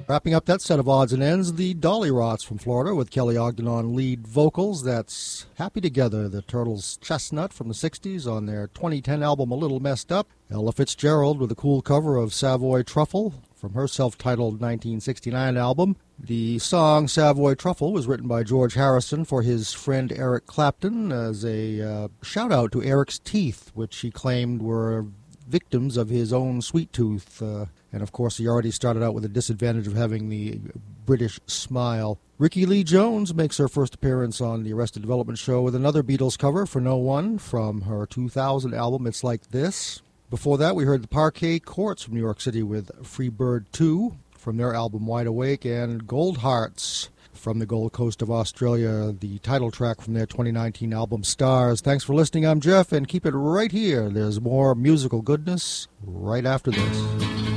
Wrapping up that set of odds and ends, the Dolly Rots from Florida with Kelly Ogden on lead vocals. That's Happy Together, the Turtles' Chestnut from the 60s on their 2010 album A Little Messed Up. Ella Fitzgerald with a cool cover of Savoy Truffle from her self-titled 1969 album. The song Savoy Truffle was written by George Harrison for his friend Eric Clapton as a shout-out to Eric's teeth, which he claimed were victims of his own sweet tooth. And, of course, he already started out with the disadvantage of having the British smile. Rickie Lee Jones makes her first appearance on the Arrested Development show with another Beatles cover for No One from her 2000 album It's Like This. Before that, we heard the Parquet Courts from New York City with Free Bird 2 from their album Wide Awake, and Gold Hearts from the Gold Coast of Australia, the title track from their 2019 album Stars. Thanks for listening. I'm Jeff, and keep it right here. There's more musical goodness right after this.